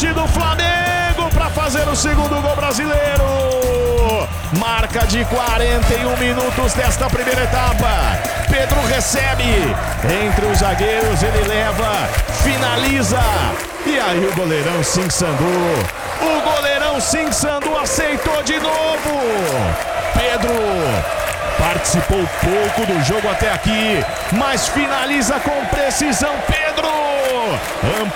chute do Flamengo para fazer o segundo gol brasileiro. Marca de 41 minutos desta primeira etapa. Pedro recebe entre os zagueiros, ele leva, finaliza. E aí o goleirão Sinsandu. O goleirão Sinsandu aceitou de novo. Pedro participou pouco do jogo até aqui, mas finaliza com precisão. Pedro